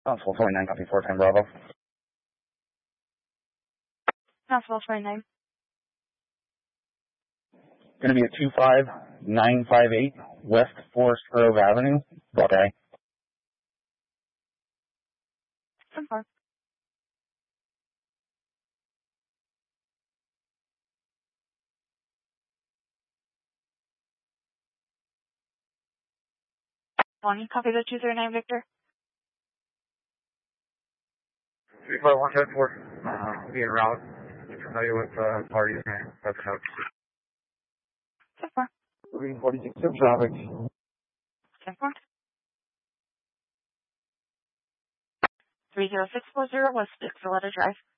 Constable 29, copy 410 Bravo. Constable 29. Going to be at 25958 West Forest Grove Avenue, Buckeye. 10-4. Bonnie, copy the 239 Victor. 35174. Being route. Familiar with parties. That's out. 10-4. Moving 46 traffic. 10-4. 30640 West Dixiletta Drive.